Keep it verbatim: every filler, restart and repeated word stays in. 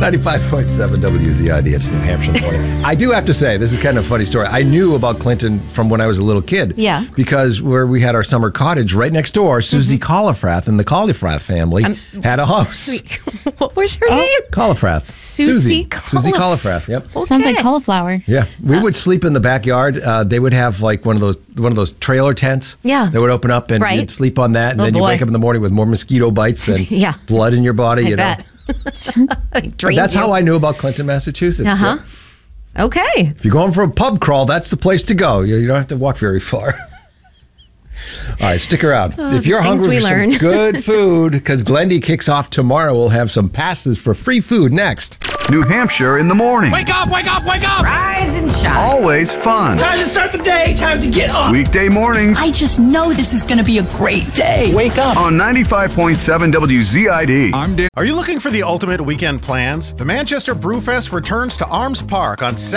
ninety-five point seven W Z I D. It's New Hampshire in the morning. I do have to say, this is kind of a funny story. I knew about Clinton from when I was a little kid. Yeah. Because where we had our summer cottage right next door, Susie mm-hmm. Collifrath and the Collifrath family um, had a house. What was her oh, name? Collifrath. Susie. Susie Collif- Susie Collifrath. Yep. Okay. Sounds like cauliflower. Yeah. We uh, would sleep in the backyard. Uh, they would have like one of those one of those trailer tents. Yeah. They would open up and right. you'd sleep on that. And oh, then boy. you wake up in the morning with more mosquito bites than yeah. blood in your body. I you bet. know. That's you. how I knew about Clinton, Massachusetts. Uh-huh. So okay. If you're going for a pub crawl, that's the place to go. You, you don't have to walk very far. All right, stick around. Oh, if you're hungry for learn. some good food, because Glendy kicks off tomorrow, we'll have some passes for free food next. New Hampshire in the morning. Wake up, wake up, wake up! Rise and shine. Always fun. Time to start the day. Time to get up. Weekday mornings. I just know this is going to be a great day. Wake up. On ninety-five point seven W Z I D. I'm Dan. Are you looking for the ultimate weekend plans? The Manchester Brewfest returns to Arms Park on